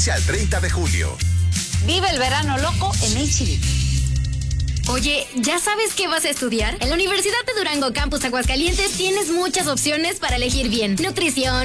Vigencia al 30 de julio. Vive el verano loco en H-E-B. Oye, ¿ya sabes qué vas a estudiar? En la Universidad de Durango Campus Aguascalientes tienes muchas opciones para elegir bien. Nutrición,